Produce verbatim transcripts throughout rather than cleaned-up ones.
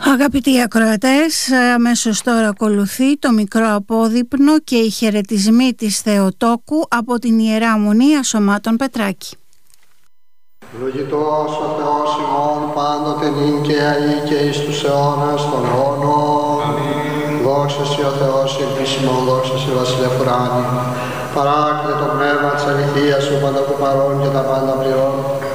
Αγαπητοί ακροατές, αμέσως τώρα ακολουθεί το μικρό απόδειπνο και οι χαιρετισμοί της Θεοτόκου από την Ιερά Μονή Ασωμάτων Πετράκη. Λογητός ο Θεός ημών πάντοτε νυν και αεί και εις τους αιώνας των αιώνων. Δόξα Συ ο Θεός ελπίσιμον, δόξα Συ Βασιλεύ ουράνι. Παράκλητο το πνεύμα της αληθείας σου πάντα που παρών και τα πάντα πληρών.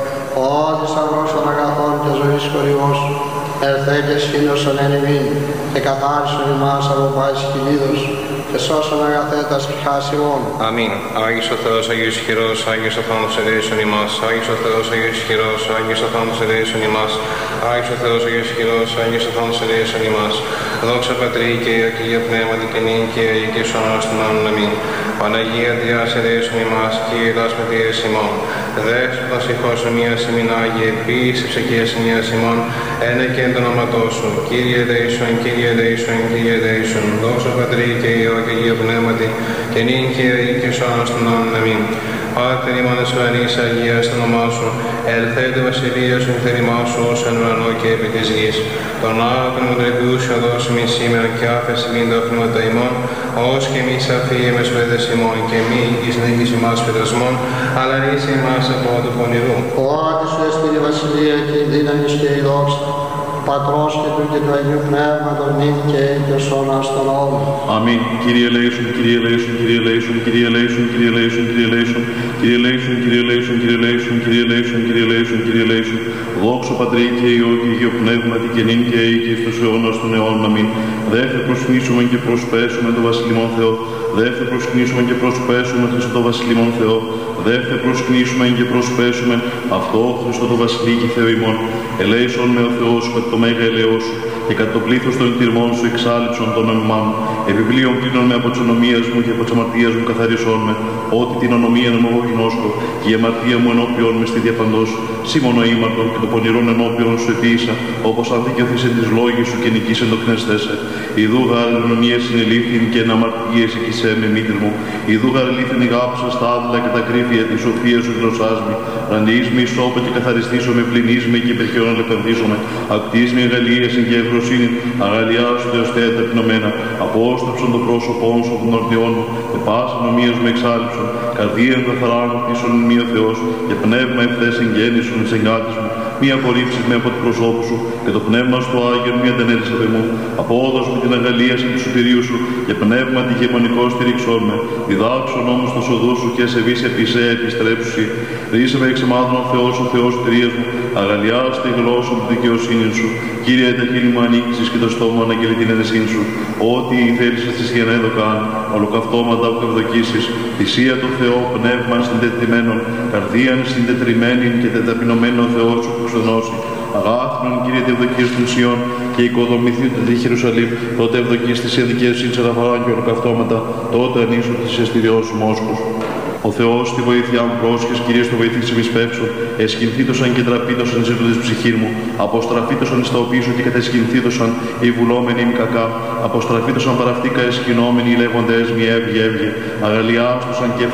Ο θησαυρός των αγαθών και ζωής χορηγός σου. Ερθέ και σχήνωσον εν ημίν και καθάρισον ημάς από πάσης κυλίδος και σώσον αγαθέτας ψυχάς ημών. Αμήν. Άγιος ο Θεός, Άγιος ισχυρός, Άγιος ο θάνατος ελέησον ημάς. Άγιος ο Θεός, Άγιος ισχυρός, Άγιος ο θάνατος ελέησον ημάς. Άγιος ο Θεός, Άγιος ισχυρός, Άγιος ο θάνατος ελέησον ημάς. Δόξα Πατρί και Υιό και Αγία Πνεύματι και νυν και αεί και εις αιώνας των αιώνων. Αμήν. Παναγία Διάς ελέησον ημάς και Ιεράς Μετρίας ημών. Δέσποτα συγχώσον μίας ημίν Άγιε, ποιήσε ψεκίας μίας ημών, ένε και εν το όνοματό σου. Κύριε ελέησον, Κύριε ελέησον, Κύριε ελέησον. Δόξα Πατρί και Υιό και Αγία Πνεύματι και νυν και αεί και εις αιώνας των αιώνων. Αμήν. Πάτερ ημών εις ουρανής, αγίας το όνομά σου. Ελθέτω βασιλεία σου, θέλημά σου ως εν ουρανό και επί της γης. Τον άγαθον μου τρεπιούσιο δώσου μη σήμερα και άφεση μην τα οφείλματα ημών, ως και εμείς αφήγεμες παιδες ημών και μη εις νίκης ημάς πειρασμών, αλλά ρίσε ημάς από του πονηρού. Ο Άτης σου εστιν η βασιλεία και η δύναμη και η δόξα, Πατρός και του και του Αγίου Πνεύματος νυν και αεί και εις αιώνας των αιώνων. Αμήν. Κύριε ελέησον, Κύριε ελέησον, Κύριε ελέησον, Κύριε ελέησον, Κύριε ελέησον, Κύριε ελέησον, Κύριε ελέησον, Κύριε ελέησον, Κύριε ελέησον, Κύριε ελέησον, Κύριε ελέησον, Κύριε ελέησον. Δόξα Πατρί και Υιό και Αγίο Πνεύματι και νυν και αεί και εις τους αιώνας των αιώνων. Αμήν. Δεύτε προσκυνήσουμε και προσπέσουμε το βασιλιμόν Θεό. Δεύτε προσκυνήσουμε και προσπέσουμε Χριστό το βασιλιμόν Θεό. Δεύτε προσκυνήσουμε και προσπέσουμε αυτό Χριστό το βασιλεί και Θεό ημών. Ελέησον με ο Θεός σου κατ' το μέγα ελαιός σου και κατ' το πλήθος των τυρμών σου εξάλληψον τον όνομά μου. Επιπλέον πλήνων με από της ονομίας μου και από της αμαρτίας μου καθαρισόν με, ότι την ονομία μου εγώ γινώσκω και η αμαρτία μου ενώπιον με στη διαφαντός. Σίμωνο ήμαρτον και το πονηρόν ενώπιον σου επίησα, όπως αν δικαιωθείς εν της λόγης σου και νικήσεν το κνεστέσαι. Ιδού γάρ ονομίες συνελήφθην και εν αμαρτίες εκεισέ με μήτρ μου. Ιδού γάρ λήθην η γάψα στα άδειλα και τα κρύφια της σοφίας σου γλωσσάς μη. Ρανείς με ισόπα και καθαριστήσω με πληνείς με και υπερχαιών αλεπανθήσω με. Ακτής με αγαλίαση και ευρωσύνη, αγαλιάσου Θεός Θεέ ταπεινωμένα. Απόστρεψον το πρόσωπό σου των ορνιών μου, και πάσα νομίας με εξάλληψον. Καρδίαν καθαράν κτίσον εν μία Θεός, και πνεύμα ευθές εγγέννησον εις εγκάτης μου. Μη απορρίψεις με από την προσώπου σου, και το πνεύμα στο Άγιον μη αντενέλεις απ' εμού. Απόδοσ' μου την αγαλίαση του σωτηρίου σου, και πνεύμα τυχαιμονικό στηρίξον με. Διδάξον όμως το σοδού σου και σε βύση επισέ επιστρέψουσι. Ρίσε με εξεμάδων ο Θεός, ο Θεός σωτηρίας μου, αγαλιάς τη γλώσσα του δικαιοσύνη σου. Κύριε, τα χείλη μου ανοίξεις και το στόμα αναγγελεί την αιρεσίν σου. Ό,τι η θέληση της για να έδωκαν, ολοκαυτώματα που ευδοκίσεις. Θυσία του Θεό, πνεύμα συντετριμένων, καρδίαν συντετριμένη και τεταπεινωμένο Θεός σου που ξενώσει. Αγάθνον, Κύριε, τη ευδοκία των Σιών και οικοδομηθεί το τη Ιερουσαλήμ, τότε ευδοκείς της αδικαίωσης αραφοράν και ολοκαυτώματα, τότε ανήσουν της εστηριός σου μόσχους. Ο Θεός τη βοήθειά μου πρόσχες, Κυρίως το βοηθήσει εμείς πέψω, εσχυνθήτωσαν και τραπήτωσαν οι ζήτοντες ψυχή μου, αποστραφήτωσαν εις τα οπίσω και κατεσχυνθήτωσαν οι βουλόμενοι μη κακά, αποστραφήτωσαν παραυτήκα εσχυνόμενοι οι λέγοντες μη έβγε έβγε, αγαλιάστουσαν και